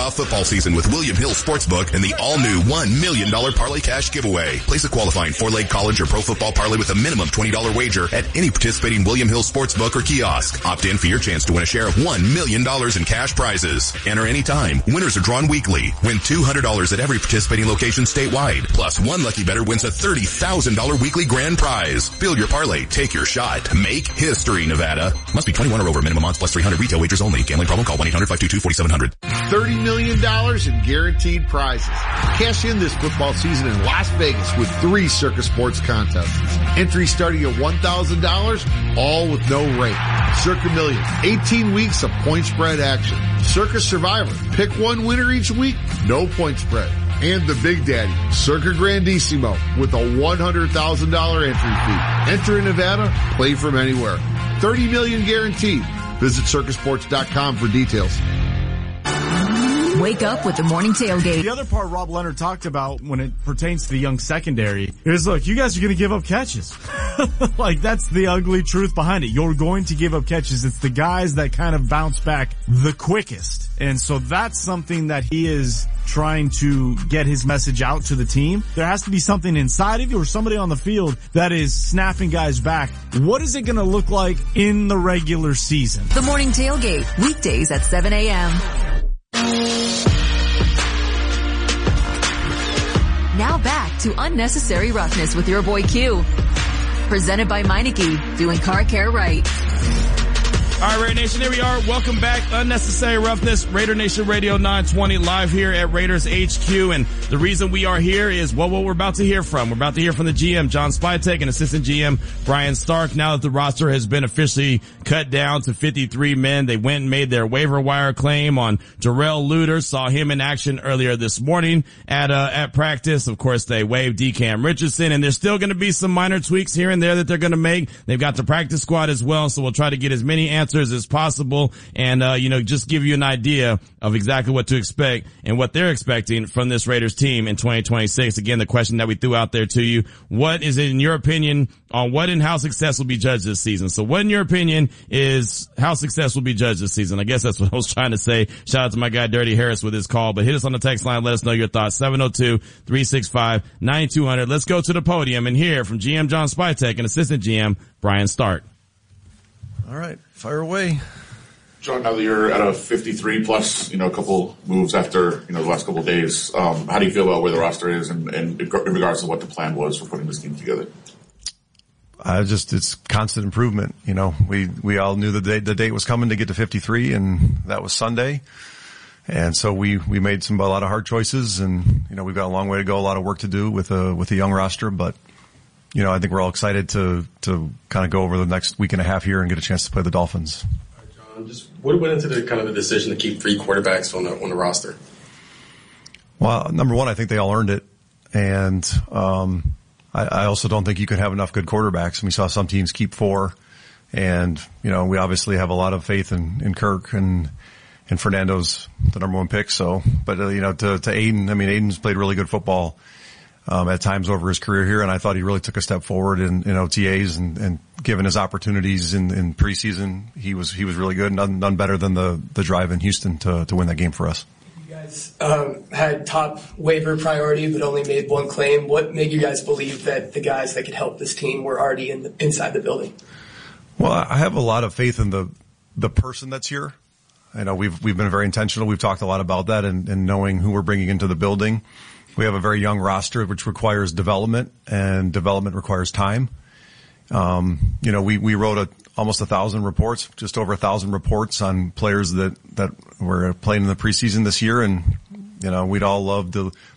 off football season with William Hill Sportsbook and the all-new $1 million Parlay Cash giveaway. Place a qualifying 4-leg college or pro football parlay with a minimum $20 wager at any participating William Hill Sportsbook or kiosk. Opt in for your chance to win a share of $1 million in cash prizes. Enter anytime. Winners are drawn weekly. Win $200 at every participating location statewide. Plus, one lucky bettor wins a $30,000 weekly grand prize. Build your parlay. Take your shot. Make history, Nevada. Must be 21 or over. Minimum odds plus 300. Retail wagers only. Gambling problem? Call 1-800-522-4700. $30 million in guaranteed prizes. Cash in this football season in Las Vegas with 3 Circa Sports contests. Entries starting at $1,000, all with no rate. Circa Million, 18 weeks of point spread action. Circa Survivor, pick one winner each week, no point spread. And the Big Daddy, Circa Grandissimo, with a $100,000 entry fee. Enter in Nevada, play from anywhere. $30 million guaranteed. Visit circasports.com for details. Wake up with the morning tailgate. The other part Rob Leonard talked about when it pertains to the young secondary is, look, you guys are going to give up catches. Like, that's the ugly truth behind it. You're going to give up catches. It's the guys that kind of bounce back the quickest. And so that's something that he is trying to get his message out to the team. There has to be something inside of you or somebody on the field that is snapping guys back. What is it going to look like in the regular season? The morning tailgate, weekdays at 7 a.m. Now back to Unnecessary Roughness with your boy Q. Presented by Meineke, doing car care right. All right, Raider Nation, here we are. Welcome back. Unnecessary Roughness, Raider Nation Radio 920, live here at Raiders HQ. And the reason we are here is, well, what we're about to hear from. We're about to hear from the GM, John Spytek, and assistant GM, Brian Stark. Now that the roster has been officially cut down to 53 men, they went and made their waiver wire claim on Jarrell Luter. Saw him in action earlier this morning at practice. Of course, they waived DeCam Richardson, and there's still going to be some minor tweaks here and there that they're going to make. They've got the practice squad as well, so we'll try to get as many answers as possible and, just give you an idea of exactly what to expect and what they're expecting from this Raiders team in 2026. Again, the question that we threw out there to you, what is it in your opinion on what and how success will be judged this season? So what in your opinion is how success will be judged this season? I guess that's what I was trying to say. Shout out to my guy Dirty Harris with his call, but hit us on the text line. Let us know your thoughts. 702-365-9200. Let's go to the podium and hear from GM John Spytek and assistant GM Brian Stark. All right, fire away. John, now that you're at a 53 plus, a couple moves after, the last couple of days, how do you feel about where the roster is and in regards to what the plan was for putting this team together? It's constant improvement. We all knew the date was coming to get to 53, and that was Sunday. And so we made a lot of hard choices, and, we've got a long way to go, a lot of work to do with a young roster, but I think we're all excited to kind of go over the next week and a half here and get a chance to play the Dolphins. All right, John, just what went into the decision to keep 3 quarterbacks on the roster? Well, number one, I think they all earned it. And, I also don't think you can have enough good quarterbacks. We saw some teams keep 4, and, we obviously have a lot of faith in Kirk and Fernando's the number 1 pick. So, but, to Aiden, Aiden's played really good football at times over his career here, and I thought he really took a step forward in OTAs and given his opportunities in preseason, he was really good. None better than the drive in Houston to win that game for us. You guys had top waiver priority, but only made 1 claim. What made you guys believe that the guys that could help this team were already inside the building? Well, I have a lot of faith in the person that's here. We've been very intentional. We've talked a lot about that and knowing who we're bringing into the building. We have a very young roster, which requires development, and development requires time. We wrote almost 1,000 reports, just over 1,000 reports on players that were playing in the preseason this year. And, we'd all love to